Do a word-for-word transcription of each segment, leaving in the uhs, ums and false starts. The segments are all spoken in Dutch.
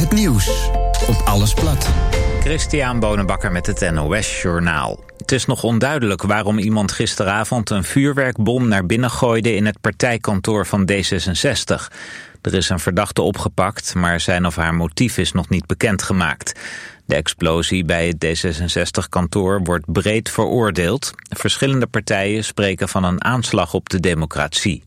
Het nieuws op Alles Plat. Christian Bonenbakker met het N O S-journaal. Het is nog onduidelijk waarom iemand gisteravond een vuurwerkbom naar binnen gooide in het partijkantoor van D zesenzestig. Er is een verdachte opgepakt, maar zijn of haar motief is nog niet bekendgemaakt. De explosie bij het D zesenzestig-kantoor wordt breed veroordeeld. Verschillende partijen spreken van een aanslag op de democratie.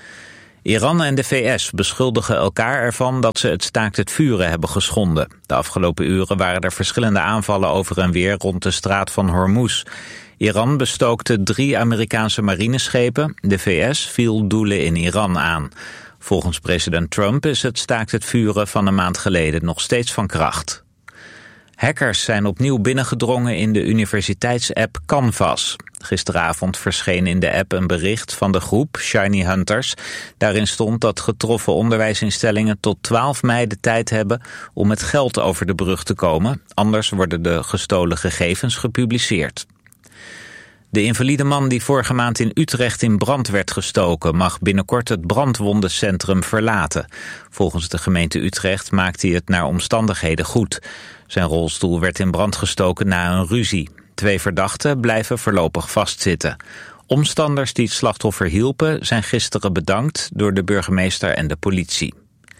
Iran en de V S beschuldigen elkaar ervan dat ze het staakt het vuren hebben geschonden. De afgelopen uren waren er verschillende aanvallen over en weer rond de straat van Hormuz. Iran bestookte drie Amerikaanse marineschepen. De V S viel doelen in Iran aan. Volgens president Trump is het staakt het vuren van een maand geleden nog steeds van kracht. Hackers zijn opnieuw binnengedrongen in de universiteitsapp Canvas. Gisteravond verscheen in de app een bericht van de groep Shiny Hunters. Daarin stond dat getroffen onderwijsinstellingen tot twaalf mei de tijd hebben om met geld over de brug te komen. Anders worden de gestolen gegevens gepubliceerd. De invalide man die vorige maand in Utrecht in brand werd gestoken mag binnenkort het brandwondencentrum verlaten. Volgens de gemeente Utrecht maakt hij het naar omstandigheden goed. Zijn rolstoel werd in brand gestoken na een ruzie. Twee verdachten blijven voorlopig vastzitten. Omstanders die het slachtoffer hielpen zijn gisteren bedankt door de burgemeester en de politie.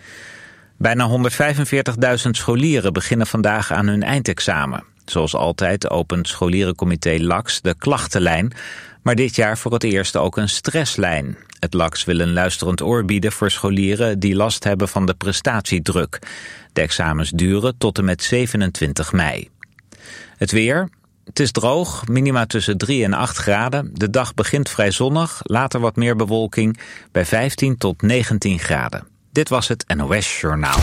Bijna honderdvijfenveertigduizend scholieren beginnen vandaag aan hun eindexamen. Zoals altijd opent scholierencomité L A X de klachtenlijn, maar dit jaar voor het eerst ook een stresslijn. Het L A X wil een luisterend oor bieden voor scholieren die last hebben van de prestatiedruk. De examens duren tot en met zevenentwintig mei. Het weer. Het is droog, minima tussen drie en acht graden. De dag begint vrij zonnig, later wat meer bewolking bij vijftien tot negentien graden. Dit was het N O S-journaal.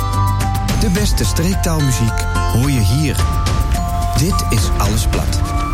De beste streektaalmuziek hoor je hier. Dit is Alles Plat.